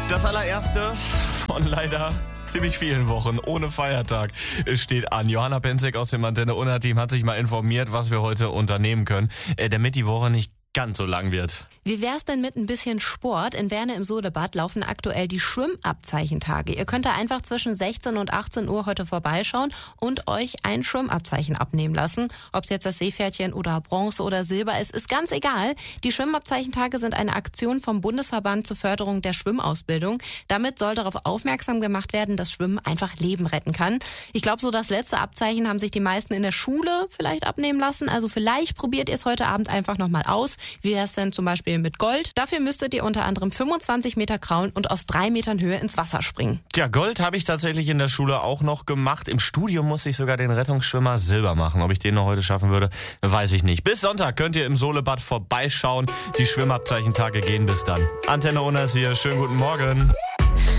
Das allererste von leider ziemlich vielen Wochen ohne Feiertag steht an. Johanna Penzek aus dem Antenne-Unna-Team hat sich mal informiert, was wir heute unternehmen können, damit die Woche nicht ganz so lang wird. Wie wär's denn mit ein bisschen Sport? In Werne im Solebad laufen aktuell die Schwimmabzeichentage. Ihr könnt da einfach zwischen 16 und 18 Uhr heute vorbeischauen und euch ein Schwimmabzeichen abnehmen lassen. Ob es jetzt das Seepferdchen oder Bronze oder Silber ist, ist ganz egal. Die Schwimmabzeichentage sind eine Aktion vom Bundesverband zur Förderung der Schwimmausbildung. Damit soll darauf aufmerksam gemacht werden, dass Schwimmen einfach Leben retten kann. Ich glaube, so das letzte Abzeichen haben sich die meisten in der Schule vielleicht abnehmen lassen. Also vielleicht probiert ihr es heute Abend einfach nochmal aus. Wie wäre es denn zum Beispiel mit Gold? Dafür müsstet ihr unter anderem 25 Meter kraulen und aus 3 Metern Höhe ins Wasser springen. Tja, Gold habe ich tatsächlich in der Schule auch noch gemacht. Im Studium muss ich sogar den Rettungsschwimmer Silber machen. Ob ich den noch heute schaffen würde, weiß ich nicht. Bis Sonntag könnt ihr im Solebad vorbeischauen. Die Schwimmabzeichentage gehen bis dann. Antenne Unna ist hier. Schönen guten Morgen.